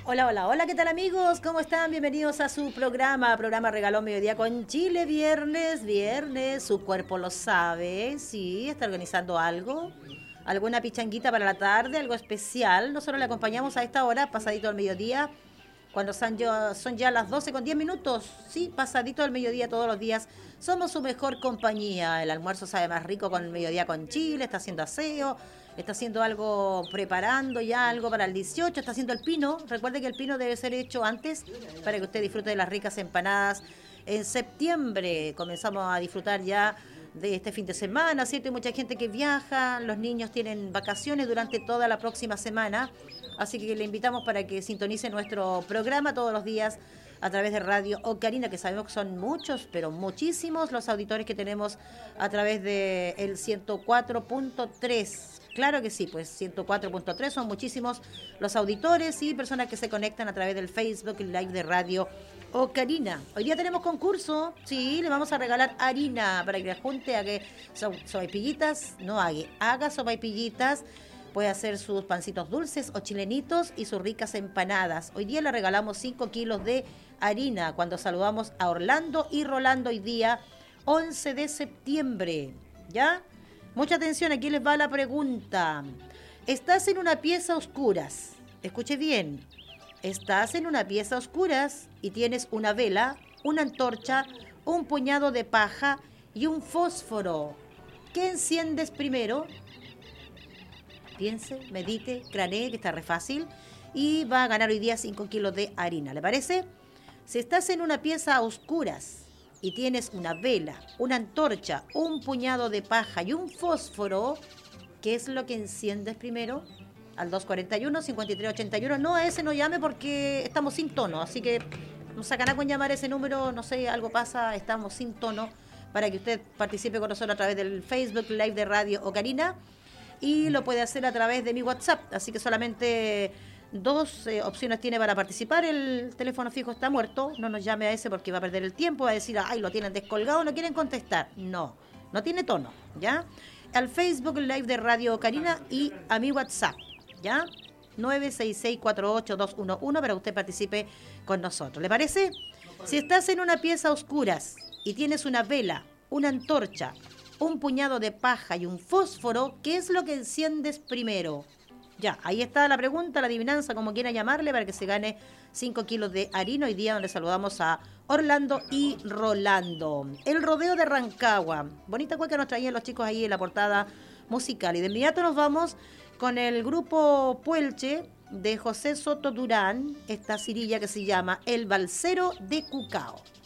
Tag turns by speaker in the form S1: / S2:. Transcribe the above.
S1: Hola, hola, hola, ¿qué tal amigos? ¿Cómo están? Bienvenidos a su programa Regalón Mediodía con Chile, viernes, su cuerpo lo sabe, sí, está organizando algo, alguna pichanguita para la tarde, algo especial. Nosotros le acompañamos a esta hora, pasadito al mediodía, cuando son ya las 12 con 10 minutos, sí, pasadito al mediodía todos los días. Somos su mejor compañía. El almuerzo sabe más rico con el mediodía con Chile, está haciendo aseo, está haciendo algo, preparando ya algo para el 18, está haciendo el pino. Recuerde que el pino debe ser hecho antes para que usted disfrute de las ricas empanadas. En septiembre comenzamos a disfrutar ya de este fin de semana, ¿cierto? Hay mucha gente que viaja, los niños tienen vacaciones durante toda la próxima semana, así que le invitamos para que sintonice nuestro programa todos los días a través de Radio Ocarina, que sabemos que son muchos, pero muchísimos los auditores que tenemos a través de el 104.3. Claro que sí, pues 104.3 son muchísimos los auditores y personas que se conectan a través del Facebook Live de Radio Ocarina. Hoy día tenemos concurso, sí, le vamos a regalar harina para que la junte, haga sopaipillitas, no haga sopaipillitas, puede hacer sus pancitos dulces o chilenitos y sus ricas empanadas. Hoy día le regalamos 5 kilos de harina cuando saludamos a Orlando y Rolando hoy día, 11 de septiembre, ¿ya? Mucha atención, aquí les va la pregunta. Estás en una pieza a oscuras, escuche bien. Estás en una pieza a oscuras y tienes una vela, una antorcha, un puñado de paja y un fósforo. ¿Qué enciendes primero? Piense, medite, cranee, que está re fácil. Y va a ganar hoy día 5 kilos de harina, ¿le parece? Si estás en una pieza a oscuras y tienes una vela, una antorcha, un puñado de paja y un fósforo, ¿qué es lo que enciendes primero? Al 241-5381. No, a ese no llame porque estamos sin tono, así que nos sacará con llamar ese número, no sé, algo pasa, estamos sin tono, para que usted participe con nosotros a través del Facebook Live de Radio Ocarina y lo puede hacer a través de mi WhatsApp, así que solamente dos opciones tiene para participar. El teléfono fijo está muerto, no nos llame a ese porque va a perder el tiempo, va a decir, ay, lo tienen descolgado, no quieren contestar. No, no tiene tono, ¿ya? Al Facebook Live de Radio Ocarina y a mi WhatsApp, ¿ya? 966482211 para que usted participe con nosotros. ¿Le parece? Si estás en una pieza a oscuras y tienes una vela, una antorcha, un puñado de paja y un fósforo, ¿qué es lo que enciendes primero? Ya, ahí está la pregunta, la adivinanza, como quiera llamarle, para que se gane 5 kilos de harina. Hoy día donde saludamos a Orlando y Rolando. El rodeo de Rancagua. Bonita cueca nos traían los chicos ahí en la portada musical. Y de inmediato nos vamos con el grupo Puelche de José Soto Durán, esta cirilla que se llama El Balsero de Cucao.